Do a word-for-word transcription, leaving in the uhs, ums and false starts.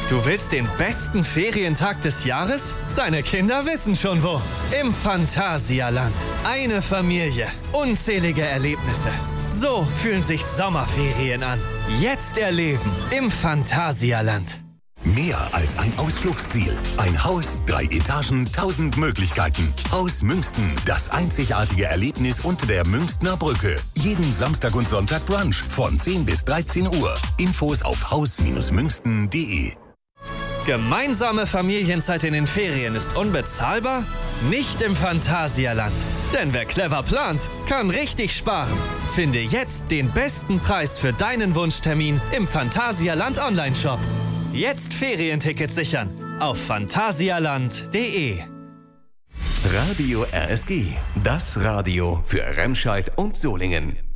Du willst den besten Ferientag des Jahres? Deine Kinder wissen schon wo. Im Phantasialand. Eine Familie. Unzählige Erlebnisse. So fühlen sich Sommerferien an. Jetzt erleben im Phantasialand. Mehr als ein Ausflugsziel. Ein Haus, drei Etagen, tausend Möglichkeiten. Haus Münsten, das einzigartige Erlebnis unter der Münstner Brücke. Jeden Samstag und Sonntag Brunch von zehn bis dreizehn Uhr. Infos auf haus Münsten punkt de. Gemeinsame Familienzeit in den Ferien ist unbezahlbar? Nicht im Phantasialand. Denn wer clever plant, kann richtig sparen. Finde jetzt den besten Preis für deinen Wunschtermin im Phantasialand Online-Shop. Jetzt Ferientickets sichern auf phantasialand punkt de. Radio R S G, das Radio für Remscheid und Solingen.